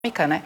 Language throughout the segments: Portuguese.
né?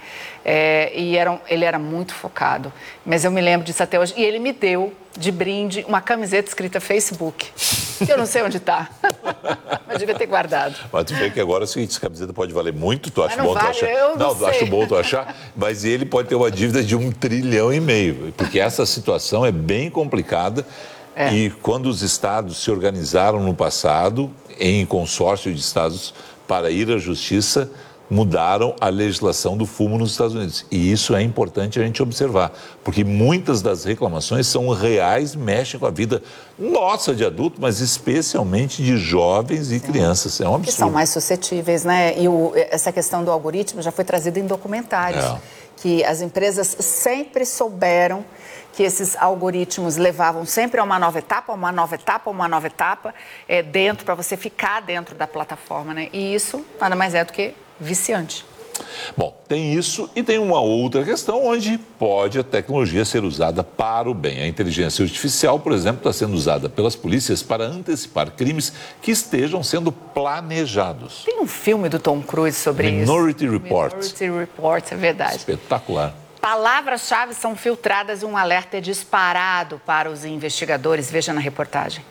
Ele era muito focado, mas eu me lembro disso até hoje. E ele me deu de brinde uma camiseta escrita Facebook, que eu não sei onde está, mas devia ter guardado. Mas tu vê que agora é o seguinte, essa camiseta pode valer muito, tu acha bom tu achar? Não, acho bom tu achar, mas ele pode ter uma dívida de 1,5 trilhão, porque essa situação é bem complicada. E quando os estados se organizaram no passado, em consórcio de estados para ir à justiça, mudaram a legislação do fumo nos Estados Unidos. E isso é importante a gente observar, porque muitas das reclamações são reais, mexem com a vida nossa de adulto, mas especialmente de jovens e crianças. É um absurdo. Que são mais suscetíveis, né? E essa questão do algoritmo já foi trazida em documentários, que as empresas sempre souberam que esses algoritmos levavam sempre a uma nova etapa, uma nova etapa, uma nova etapa, dentro, para você ficar dentro da plataforma, né? E isso nada mais é do que viciante. Bom, tem isso e tem uma outra questão onde pode a tecnologia ser usada para o bem. A inteligência artificial, por exemplo, está sendo usada pelas polícias para antecipar crimes que estejam sendo planejados. Tem um filme do Tom Cruise sobre Minority Report. Minority Report, é verdade. Espetacular. Palavras-chave são filtradas e um alerta é disparado para os investigadores. Veja na reportagem.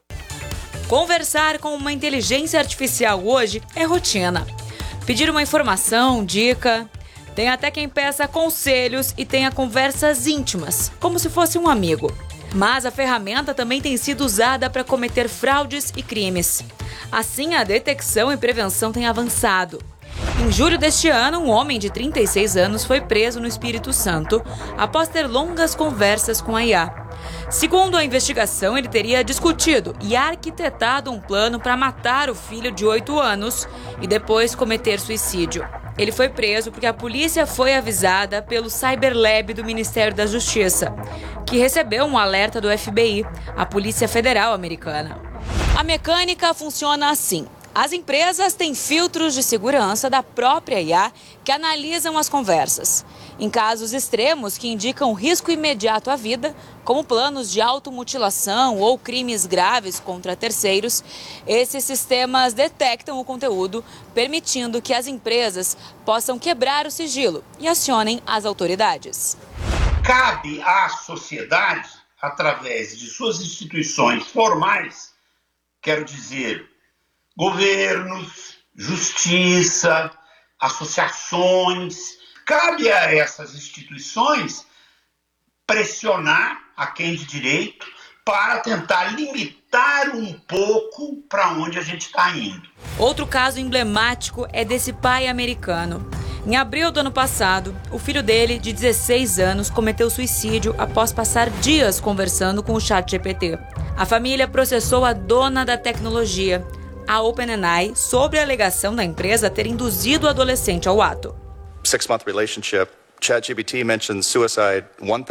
Conversar com uma inteligência artificial hoje é rotina. Pedir uma informação, dica. Tem até quem peça conselhos e tenha conversas íntimas, como se fosse um amigo. Mas a ferramenta também tem sido usada para cometer fraudes e crimes. Assim, a detecção e prevenção têm avançado. Em julho deste ano, um homem de 36 anos foi preso no Espírito Santo após ter longas conversas com a IA. Segundo a investigação, ele teria discutido e arquitetado um plano para matar o filho de 8 anos e depois cometer suicídio. Ele foi preso porque a polícia foi avisada pelo Cyberlab do Ministério da Justiça, que recebeu um alerta do FBI, a Polícia Federal Americana. A mecânica funciona assim. As empresas têm filtros de segurança da própria IA que analisam as conversas. Em casos extremos que indicam risco imediato à vida, como planos de automutilação ou crimes graves contra terceiros, esses sistemas detectam o conteúdo, permitindo que as empresas possam quebrar o sigilo e acionem as autoridades. Cabe à sociedade, através de suas instituições formais, quero dizer, governos, justiça, associações, cabe a essas instituições pressionar a quem de direito para tentar limitar um pouco para onde a gente está indo. Outro caso emblemático é desse pai americano. Em abril do ano passado, o filho dele, de 16 anos, cometeu suicídio após passar dias conversando com o ChatGPT. A família processou a dona da tecnologia, a OpenAI, sobre a alegação da empresa ter induzido o adolescente ao ato. 6-month relationship, ChatGPT mentions suicide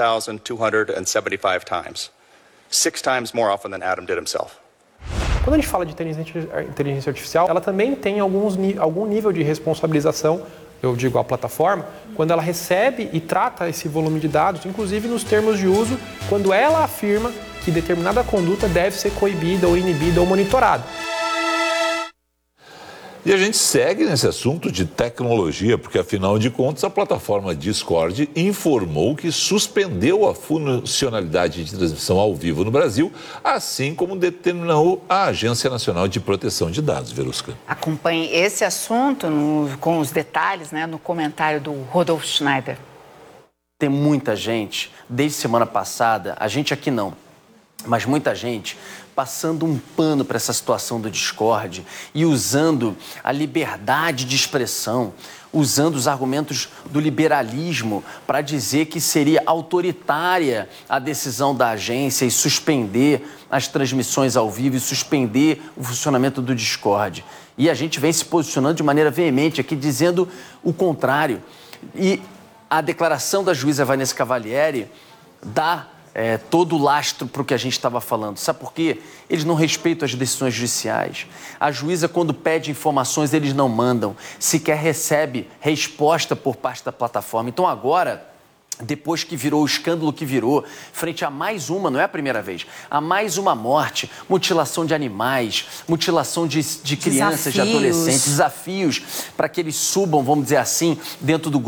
1,275 times. 6 times more often than Adam did himself. Quando a gente fala de inteligência artificial, ela também tem algum nível de responsabilização, eu digo a plataforma, quando ela recebe e trata esse volume de dados, inclusive nos termos de uso, quando ela afirma que determinada conduta deve ser coibida ou inibida ou monitorada. E a gente segue nesse assunto de tecnologia, porque afinal de contas a plataforma Discord informou que suspendeu a funcionalidade de transmissão ao vivo no Brasil, assim como determinou a Agência Nacional de Proteção de Dados, Verusca. Acompanhe esse assunto com os detalhes, né, no comentário do Rodolfo Schneider. Tem muita gente, desde semana passada, a gente aqui não, mas muita gente passando um pano para essa situação do Discord e usando a liberdade de expressão, usando os argumentos do liberalismo para dizer que seria autoritária a decisão da agência e suspender as transmissões ao vivo e suspender o funcionamento do Discord. E a gente vem se posicionando de maneira veemente aqui, dizendo o contrário. E a declaração da juíza Vanessa Cavalieri dá todo o lastro para o que a gente estava falando. Sabe por quê? Eles não respeitam as decisões judiciais. A juíza, quando pede informações, eles não mandam. Sequer recebe resposta por parte da plataforma. Então, agora, depois que virou o escândalo que virou, frente a mais uma, não é a primeira vez, a mais uma morte, mutilação de animais, mutilação de crianças, de adolescentes, desafios para que eles subam, vamos dizer assim, dentro do